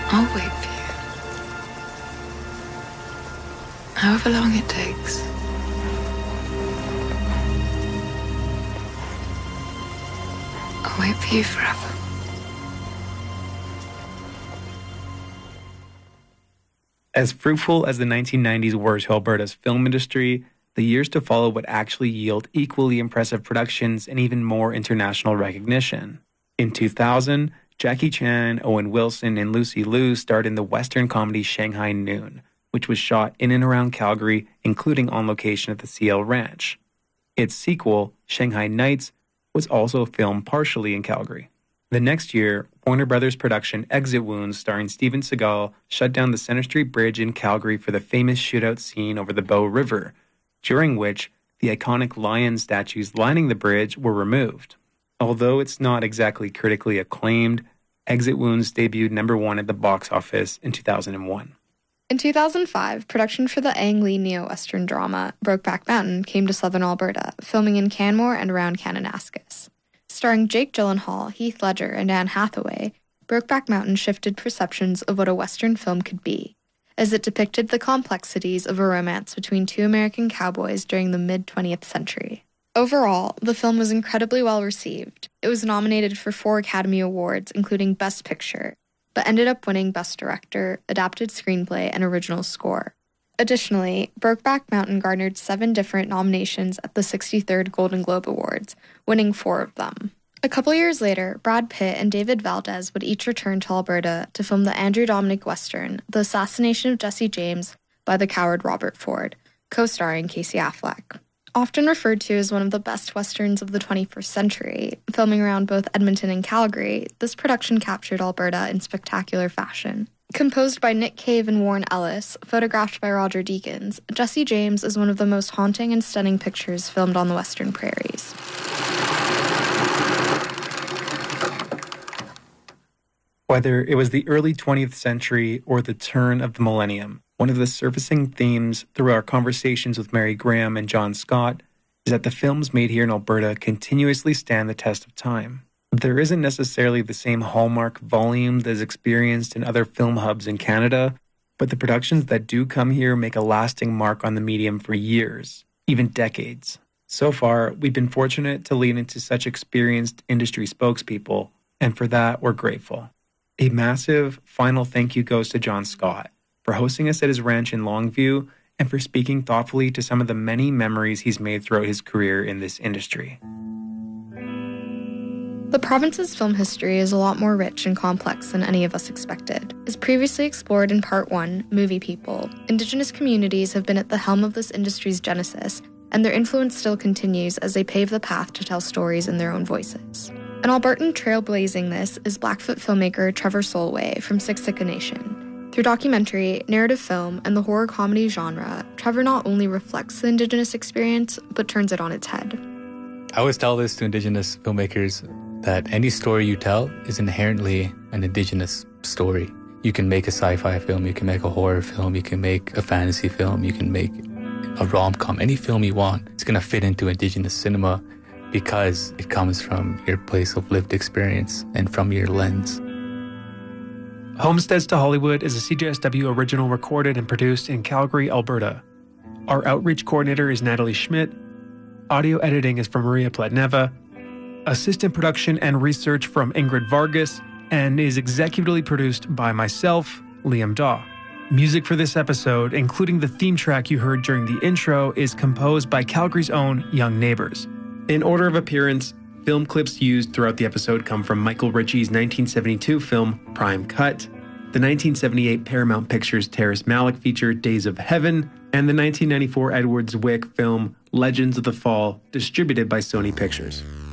I'll wait for you. However long it takes. I'll wait for you forever. As fruitful as the 1990s were to Alberta's film industry, the years to follow would actually yield equally impressive productions and even more international recognition. In 2000, Jackie Chan, Owen Wilson, and Lucy Liu starred in the Western comedy Shanghai Noon, which was shot in and around Calgary, including on location at the CL Ranch. Its sequel, Shanghai Nights, was also filmed partially in Calgary. The next year, Warner Brothers production Exit Wounds, starring Steven Seagal, shut down the Centre Street Bridge in Calgary for the famous shootout scene over the Bow River, during which the iconic lion statues lining the bridge were removed. Although it's not exactly critically acclaimed, Exit Wounds debuted #1 at the box office in 2001. In 2005, production for the Ang Lee neo-Western drama Brokeback Mountain came to southern Alberta, filming in Canmore and around Kananaskis. Starring Jake Gyllenhaal, Heath Ledger, and Anne Hathaway, Brokeback Mountain shifted perceptions of what a Western film could be, as it depicted the complexities of a romance between two American cowboys during the mid-20th century. Overall, the film was incredibly well received. It was nominated for 4 Academy Awards, including Best Picture, but ended up winning Best Director, Adapted Screenplay, and Original Score. Additionally, Brokeback Mountain garnered 7 different nominations at the 63rd Golden Globe Awards, winning 4 of them. A couple years later, Brad Pitt and David Valdez would each return to Alberta to film the Andrew Dominik Western, The Assassination of Jesse James by the coward Robert Ford, co-starring Casey Affleck. Often referred to as one of the best Westerns of the 21st century, filming around both Edmonton and Calgary, this production captured Alberta in spectacular fashion. Composed by Nick Cave and Warren Ellis, photographed by Roger Deakins, Jesse James is one of the most haunting and stunning pictures filmed on the Western prairies. Whether it was the early 20th century or the turn of the millennium, one of the surfacing themes through our conversations with Mary Graham and John Scott is that the films made here in Alberta continuously stand the test of time. There isn't necessarily the same hallmark volume that is experienced in other film hubs in Canada, but the productions that do come here make a lasting mark on the medium for years, even decades. So far, we've been fortunate to lean into such experienced industry spokespeople, and for that, we're grateful. A massive final thank you goes to John Scott for hosting us at his ranch in Longview and for speaking thoughtfully to some of the many memories he's made throughout his career in this industry. The province's film history is a lot more rich and complex than any of us expected. As previously explored in Part 1, Movie People, Indigenous communities have been at the helm of this industry's genesis, and their influence still continues as they pave the path to tell stories in their own voices. An Albertan trailblazing this is Blackfoot filmmaker Trevor Solway from Siksika Nation. Through documentary, narrative film, and the horror comedy genre, Trevor not only reflects the Indigenous experience, but turns it on its head. I always tell this to Indigenous filmmakers that any story you tell is inherently an Indigenous story. You can make a sci-fi film, you can make a horror film, you can make a fantasy film, you can make a rom-com, any film you want. It's going to fit into Indigenous cinema because it comes from your place of lived experience and from your lens. Homesteads to Hollywood is a CJSW original recorded and produced in Calgary, Alberta. Our outreach coordinator is Natalie Schmidt. Audio editing is from Maria Platneva. Assistant production and research from Ingrid Vargas, and is executively produced by myself, Liam Daw. Music for this episode, including the theme track you heard during the intro, is composed by Calgary's own Young Neighbors. In order of appearance, film clips used throughout the episode come from Michael Ritchie's 1972 film Prime Cut, the 1978 Paramount Pictures Terrace Malick feature Days of Heaven, and the 1994 Edward Zwick film Legends of the Fall, distributed by Sony Pictures.